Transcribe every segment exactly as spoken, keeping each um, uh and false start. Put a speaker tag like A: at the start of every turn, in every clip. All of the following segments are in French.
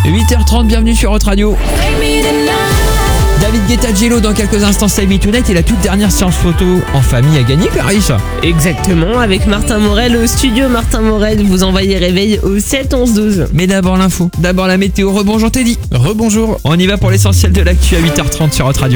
A: huit heures trente, bienvenue sur Hot Radio. David Guetta, Jello dans quelques instants, Save Me Tonight et la toute dernière séance photo en famille à gagner, Clarisse.
B: Exactement, avec Martin Morel au studio. Martin Morel, vous envoyez réveil au sept onze douze.
A: Mais d'abord l'info, d'abord la météo. Rebonjour Teddy.
C: Rebonjour.
A: On y va pour l'essentiel de l'actu à huit heures trente sur Hot Radio.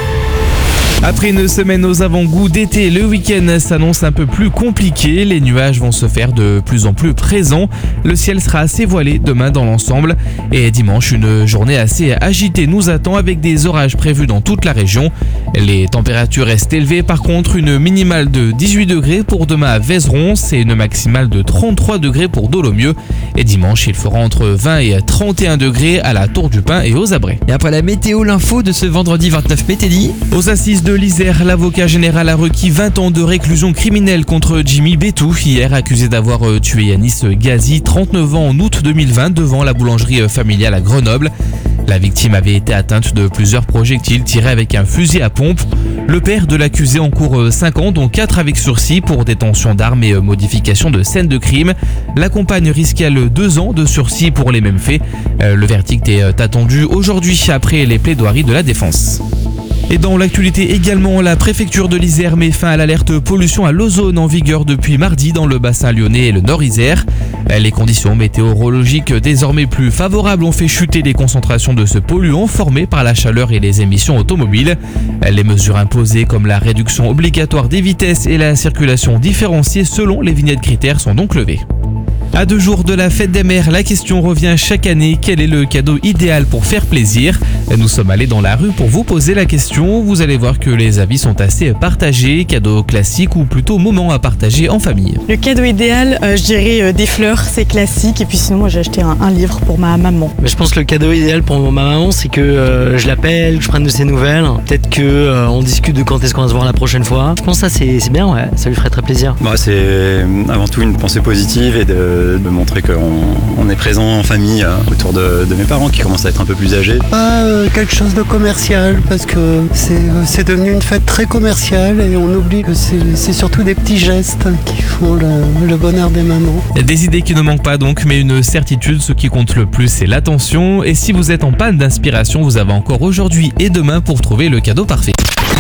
C: Après une semaine aux avant-goûts d'été, le week-end s'annonce un peu plus compliqué. Les nuages vont se faire de plus en plus présents. Le ciel sera assez voilé demain dans l'ensemble. Et dimanche, une journée assez agitée nous attend avec des orages prévus dans toute la région. Les températures restent élevées. Par contre, une minimale de dix-huit degrés pour demain à Vézeron et une maximale de trente-trois degrés pour Dolomieu. Et dimanche, il fera entre vingt et trente et un degrés à la Tour du Pin et aux Abrets.
A: Et après la météo, l'info de ce vendredi vingt-neuf mai, Teddy.
C: Aux assises de l'Isère, l'avocat général a requis vingt ans de réclusion criminelle contre Jimmy Bétou, hier accusé d'avoir tué Yanis Ghazi, trente-neuf ans, en août deux mille vingt devant la boulangerie familiale à Grenoble. La victime avait été atteinte de plusieurs projectiles tirés avec un fusil à pompe. Le père de l'accusé encourt cinq ans, dont quatre avec sursis pour détention d'armes et modification de scène de crime. La compagne risque elle deux ans de sursis pour les mêmes faits. Le verdict est attendu aujourd'hui après les plaidoiries de la défense. Et dans l'actualité également, la préfecture de l'Isère met fin à l'alerte pollution à l'ozone en vigueur depuis mardi dans le bassin lyonnais et le Nord-Isère. Les conditions météorologiques désormais plus favorables ont fait chuter les concentrations de ce polluant formé par la chaleur et les émissions automobiles. Les mesures imposées comme la réduction obligatoire des vitesses et la circulation différenciée selon les vignettes critères sont donc levées. À deux jours de la fête des mères, la question revient chaque année. Quel est le cadeau idéal pour faire plaisir ? Nous sommes allés dans la rue pour vous poser la question. Vous allez voir que les avis sont assez partagés. Cadeau classique ou plutôt moment à partager en famille.
D: Le cadeau idéal, euh, je dirais euh, des fleurs, c'est classique. Et puis sinon, moi j'ai acheté un, un livre pour ma maman.
E: Mais je pense que le cadeau idéal pour ma maman, c'est que euh, je l'appelle, que je prenne de ses nouvelles. Peut-être que euh, on discute de quand est-ce qu'on va se voir la prochaine fois. Je pense que ça c'est, c'est bien, ouais. Ça lui ferait très plaisir.
F: Bah, c'est avant tout une pensée positive et de de montrer qu'on on est présent en famille euh, autour de, de mes parents qui commencent à être un peu plus âgés.
G: Pas euh, quelque chose de commercial parce que c'est, c'est devenu une fête très commerciale et on oublie que c'est, c'est surtout des petits gestes qui font le, le bonheur des mamans.
C: Des idées qui ne manquent pas donc, mais une certitude, ce qui compte le plus c'est l'attention. Et si vous êtes en panne d'inspiration, vous avez encore aujourd'hui et demain pour trouver le cadeau parfait.